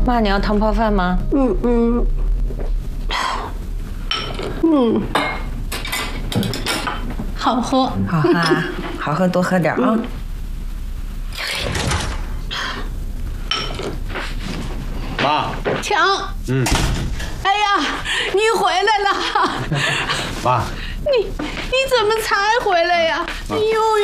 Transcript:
妈，你要汤泡饭吗？ 好喝。 好喝啊，好喝，多喝点啊。 妈， 强，哎呀，你回来了！ 妈， 你怎么才回来呀？你又